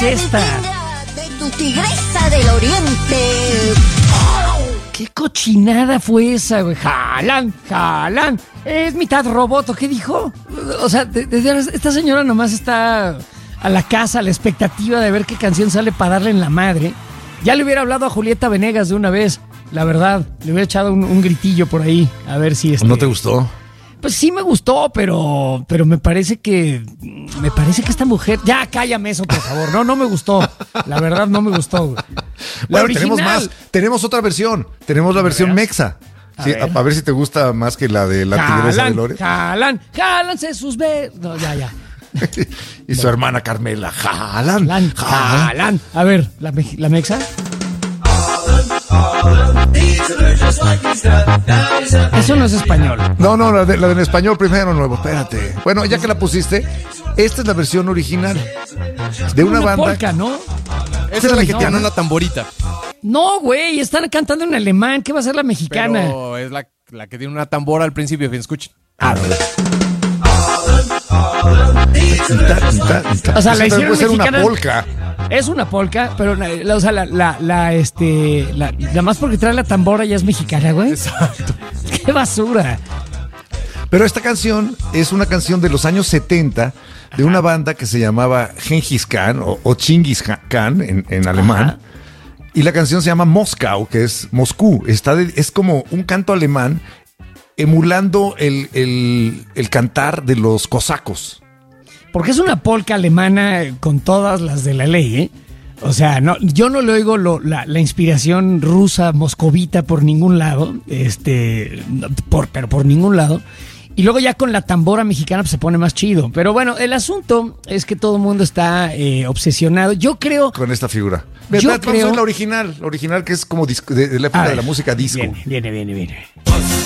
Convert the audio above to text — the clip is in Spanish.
esta? De tu tigresa del oriente. ¿Qué cochinada fue esa, güey? Jalan. Es mitad robot, ¿o qué dijo? O sea, esta señora nomás está a la casa, a la expectativa de ver qué canción sale para darle en la madre. Ya le hubiera hablado a Julieta Venegas de una vez, la verdad. Le hubiera echado un gritillo por ahí, a ver si... ¿No te gustó? Pues sí me gustó, pero me parece que esta mujer... Ya, cállame eso, por favor. No me gustó. La verdad, no me gustó. La Bueno, original... tenemos más. Tenemos otra versión. Tenemos la versión mexa. Sí, a ver si te gusta más que la de la tigresa de Lore. Jálanse sus no, ya. Y su hermana Carmela. Jalan. A ver, ¿la mexa? Eso no es español. No, la de en español primero, nuevo. Espérate. Bueno, ya que la pusiste, esta es la versión original de una banda. Polka, ¿no? Esa es la que tiene una tamborita. No, güey, están cantando en alemán. ¿Qué va a ser la mexicana? Pero es la que tiene una tambora al principio. Escuchen. O sea, la hicieron puede ser mexicana. una polka. Es una polka, pero nada más porque trae la tambora ya es mexicana, güey. Exacto. ¡Qué basura! Pero esta canción es una canción de los años 70 de una banda que se llamaba Genghis Khan o Chingis Khan en alemán. Ajá. Y la canción se llama Moskau, que es Moscú. Es como un canto alemán emulando el cantar de los cosacos. Porque es una polka alemana con todas las de la ley, ¿eh? O sea, yo no le oigo la inspiración rusa moscovita por ningún lado, pero por ningún lado. Y luego ya con la tambora mexicana pues, se pone más chido. Pero bueno, el asunto es que todo el mundo está obsesionado. Yo creo... Con esta figura. Yo Vamos creo... a la original que es como de la época de la música disco. Viene.